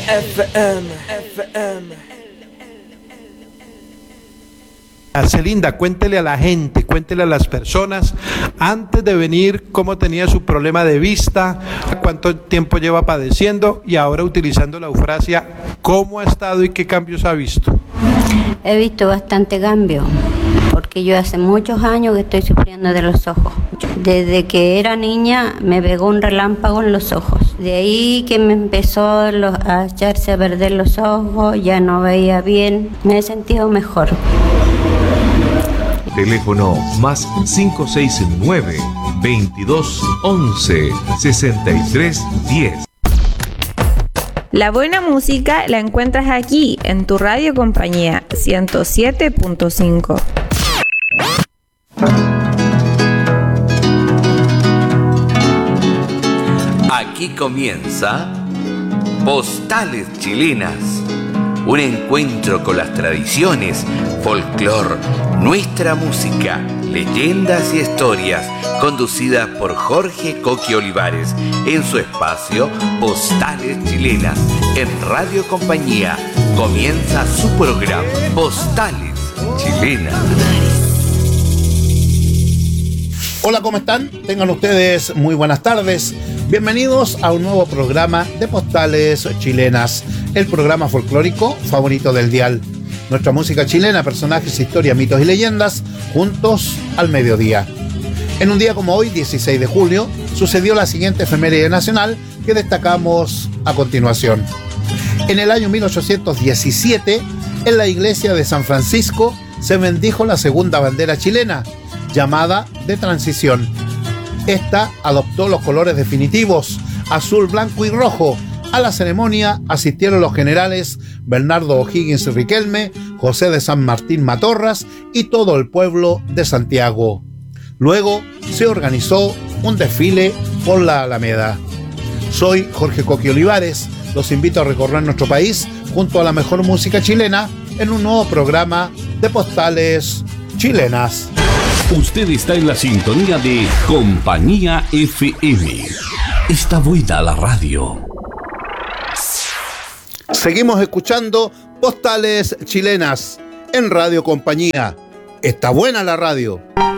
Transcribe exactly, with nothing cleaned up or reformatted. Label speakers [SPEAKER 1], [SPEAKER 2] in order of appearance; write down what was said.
[SPEAKER 1] F M, F M.
[SPEAKER 2] Celinda, cuéntele a la gente, cuéntele a las personas, antes de venir, cómo tenía su problema de vista, cuánto tiempo lleva padeciendo y ahora utilizando la eufrasia, cómo ha estado y qué cambios ha visto.
[SPEAKER 3] He visto bastante cambio, porque yo hace muchos años que estoy sufriendo de los ojos. Desde que era niña me pegó un relámpago en los ojos. De ahí que me empezó a echarse a perder los ojos, ya no veía bien, me he sentido mejor.
[SPEAKER 4] Teléfono más cinco seis nueve, veintidós once, sesenta y tres diez.
[SPEAKER 5] La buena música la encuentras aquí, en tu radio compañía, ciento siete punto cinco.
[SPEAKER 6] Aquí comienza Postales Chilenas, un encuentro con las tradiciones, folclor, nuestra música, leyendas y historias, conducidas por Jorge Coqui Olivares en su espacio Postales Chilenas en Radio Compañía. Comienza su programa Postales Chilenas.
[SPEAKER 7] Hola, ¿cómo están? Tengan ustedes muy buenas tardes. Bienvenidos a un nuevo programa de Postales Chilenas, el programa folclórico favorito del dial. Nuestra música chilena, personajes, historias, mitos y leyendas, juntos al mediodía. En un día como hoy, dieciséis de julio, sucedió la siguiente efeméride nacional que destacamos a continuación. En el año mil ochocientos diecisiete, en la iglesia de San Francisco, se bendijo la segunda bandera chilena, llamada de transición. Esta adoptó los colores definitivos, azul, blanco y rojo. A la ceremonia asistieron los generales Bernardo O'Higgins Riquelme, José de San Martín Matorras y todo el pueblo de Santiago. Luego se organizó un desfile por la Alameda. Soy Jorge Coqui Olivares. Los invito a recorrer nuestro país junto a la mejor música chilena en un nuevo programa de Postales Chilenas.
[SPEAKER 8] Usted está en la sintonía de Compañía F M. Está buena la radio.
[SPEAKER 7] Seguimos escuchando Postales Chilenas en Radio Compañía. Está buena la radio.